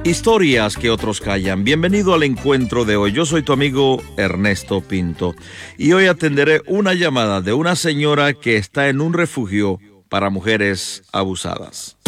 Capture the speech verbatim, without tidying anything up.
Historias que otros callan. Bienvenido al encuentro de hoy. Yo soy tu amigo Ernesto Pinto y hoy atenderé una llamada de una señora que está en un refugio para mujeres abusadas.